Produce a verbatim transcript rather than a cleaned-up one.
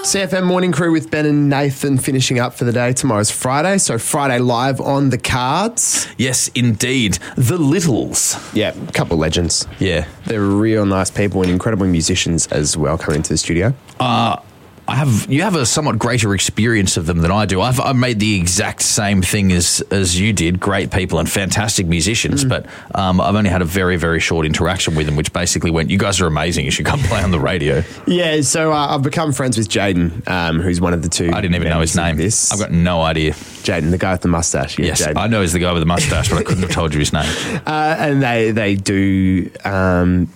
C F M Morning Crew with Ben and Nathan finishing up for the day. Tomorrow's Friday, so Friday live on the cards. Yes, indeed. The Littles. Yeah, a couple of legends. Yeah. They're real nice people and incredible musicians as well coming into the studio. Uh, I have you have a somewhat greater experience of them than I do. I've, I've made the exact same thing as as you did. Great people and fantastic musicians, mm. but um, I've only had a very, very short interaction with them, which basically went, you guys are amazing. You should come play on the radio. Yeah, so uh, I've become friends with Jaden, um, who's one of the two. I didn't even know his name. This. I've got no idea. Jaden, the guy with the mustache. Yeah, yes, Jayden. I know he's the guy with the mustache, but I couldn't have told you his name. Uh, and they, they do... Um,